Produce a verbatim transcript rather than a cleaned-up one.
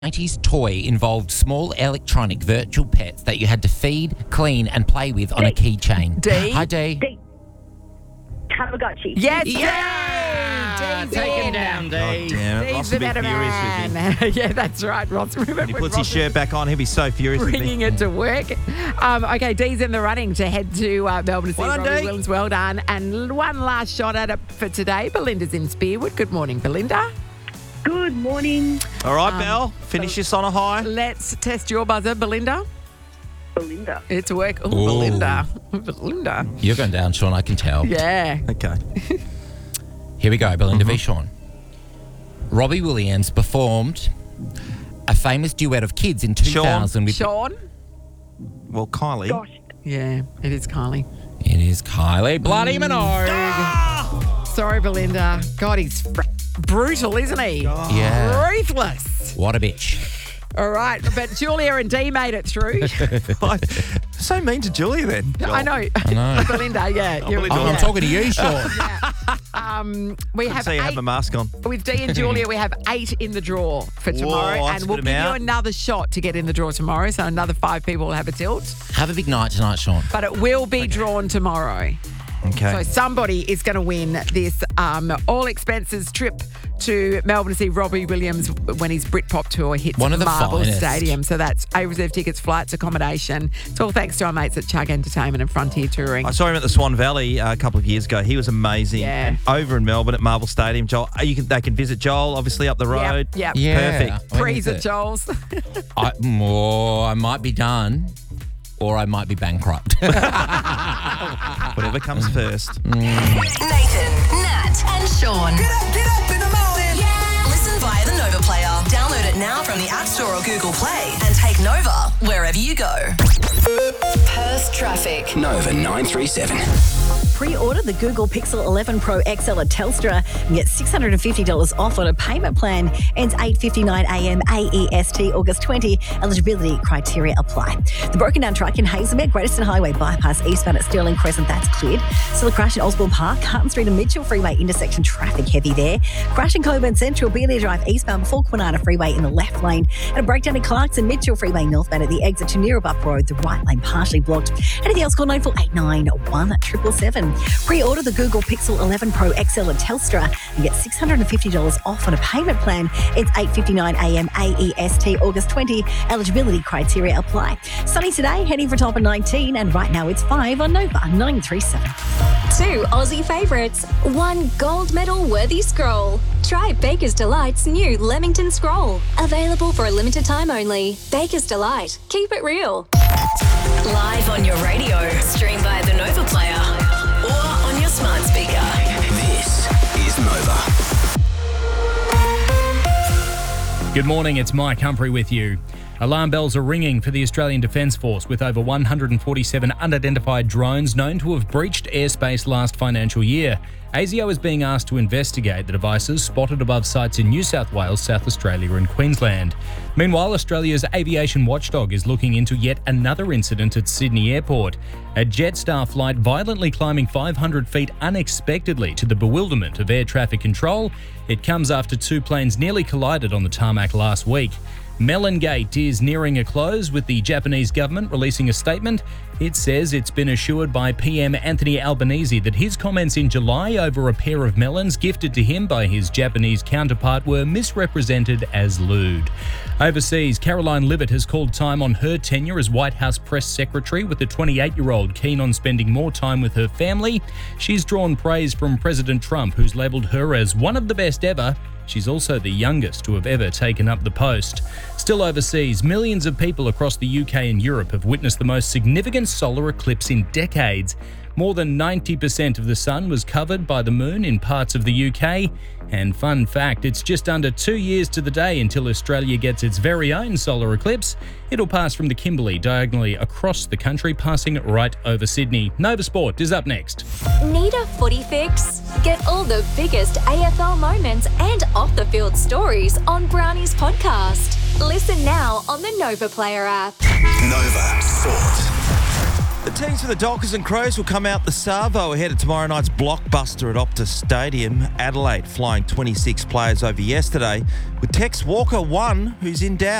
nineties toy involved small electronic virtual pets that you had to feed, clean, and play with on a keychain? D. Hi, D. D. Tamagotchi. Yes, Yeah! D's Take him in. down, D. God damn it. He's Ross the will be better furious with you. man. Yeah, that's right, Ross. Remember When he when puts Ross his shirt back on, he'll be so furious with bringing me. it to work. Um, okay, Dee's in the running to head to uh, Melbourne to see Well done, Robbie Dee. Williams. Well done. And one last shot at it for today. Belinda's in Spearwood. Good morning, Belinda. Good morning, All right, Um, Belle, finish this on a high. Let's test your buzzer, Belinda. Belinda. It's work. Oh, Ooh. Belinda. Belinda. You're going down, Sean, I can tell. Yeah. Okay. Here we go, Belinda v. Sean. Robbie Williams performed a famous duet of kids in two thousand with... Sean. Well, Kylie. Gosh, Yeah, it is Kylie. It is Kylie Bloody Minogue. Sorry, Belinda. God, he's fr- brutal, isn't he? Yeah. Ruthless. What a bitch. All right, but Julia and Dee made it through. So mean to Julia then. I know. I know. Belinda, yeah. you're- Belinda. I'm, yeah. I'm talking to you, Sean. Um, we have So you eight, have a mask on. with Dee and Julia, we have eight in the draw for tomorrow. Whoa, that's and a we'll good give you amount. another shot to get in the draw tomorrow. So another five people will have a tilt. Have a big night tonight, Sean. But it will be drawn tomorrow. Okay. So somebody is going to win this um, all expenses trip to Melbourne to see Robbie Williams when his Britpop tour hits One of the Marvel finest. Stadium. So that's A reserve tickets, flights, accommodation. It's all thanks to our mates at Chug Entertainment and Frontier Touring. I saw him at the Swan Valley uh, a couple of years ago. He was amazing. Yeah. And over in Melbourne at Marvel Stadium, Joel, uh, you can they can visit Joel, obviously up the road. Yep. Yeah. Perfect. When Freeze is at it? Joel's. I, oh, I might be done or I might be bankrupt. Whatever comes first. Nathan, Nat, and Sean. Get up, get up in the morning. Yeah. Listen via the Nova Player. Download it now from the App Store or Google Play and take Nova wherever you go. Perth traffic. Nova nine three seven. Pre-order the Google Pixel eleven Pro X L at Telstra and get six hundred fifty dollars off on a payment plan. Ends eight fifty-nine a m A E S T, August twentieth. Eligibility criteria apply. The broken down truck in Hazelmere, Greateston Highway bypass eastbound at Stirling Crescent, that's cleared. Still a crash in Osborne Park, Carlton Street and Mitchell Freeway intersection, traffic heavy there. Crash in Coburn Central, Bearley Drive eastbound before Kwinana Freeway in the left lane. And a breakdown in Clarkson Mitchell Freeway northbound at the exit to Neerabup Road, the right lane partially blocked. Anything else, call nine four eight nine one seven seven seven. Pre-order the Google Pixel eleven Pro X L at Telstra and get six hundred fifty dollars off on a payment plan. It's eight fifty-nine a m A E S T, August twentieth. Eligibility criteria apply. Sunny today, heading for top of nineteen, and right now it's five on Nova nine three seven. Two Aussie favourites, one gold medal worthy scroll. Try Baker's Delight's new Leamington Scroll. Available for a limited time only. Baker's Delight. Keep it real. Live on your radio. Stream via the Nova Player or on your smart speaker. This is Nova. Good morning, it's Mike Humphrey with you. Alarm bells are ringing for the Australian Defence Force with over one hundred forty-seven unidentified drones known to have breached airspace last financial year. A S I O is being asked to investigate the devices spotted above sites in New South Wales, South Australia and Queensland. Meanwhile, Australia's aviation watchdog is looking into yet another incident at Sydney Airport. A Jetstar flight violently climbing five hundred feet unexpectedly to the bewilderment of air traffic control. It comes after two planes nearly collided on the tarmac last week. Melongate is nearing a close, with the Japanese government releasing a statement. It says it's been assured by P M Anthony Albanese that his comments in July over a pair of melons gifted to him by his Japanese counterpart were misrepresented as lewd. Overseas, Caroline Levitt has called time on her tenure as White House press secretary, with the twenty-eight-year-old keen on spending more time with her family. She's drawn praise from President Trump, who's labelled her as one of the best ever. She's also the youngest to have ever taken up the post. Still overseas, millions of people across the U K and Europe have witnessed the most significant solar eclipse in decades. More than ninety percent of the sun was covered by the moon in parts of the U K. And fun fact, it's just under two years to the day until Australia gets its very own solar eclipse. It'll pass from the Kimberley diagonally across the country, passing right over Sydney. Nova Sport is up next. Need a footy fix? Get all the biggest A F L moments and off-the-field stories on Brownie's podcast. Listen now on the Nova Player app. Nova Sport. The teams for the Dockers and Crows will come out the Savo ahead of tomorrow night's blockbuster at Optus Stadium. Adelaide flying twenty-six players over yesterday, with Tex Walker one who's in doubt.